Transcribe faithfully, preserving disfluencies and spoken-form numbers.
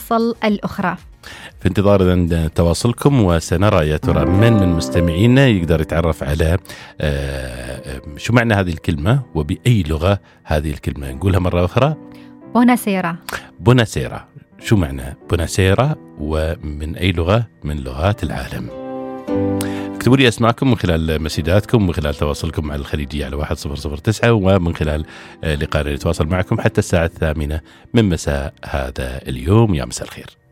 المفصل الأخرى. في انتظار تواصلكم، وسنرى يا ترى من من مستمعينا يقدر يتعرف على شو معنى هذه الكلمة وبأي لغة هذه الكلمة. نقولها مرة أخرى: بوناسيرا. بوناسيرا، شو معنى بوناسيرا ومن أي لغة من لغات العالم؟ اكتبوا لي اسمعكم من خلال مسيداتكم، من خلال تواصلكم مع الخليجية على واحد صفر صفر تسعة، ومن خلال لقاء نتواصل معكم حتى الساعة الثامنة من مساء هذا اليوم. يا مساء الخير.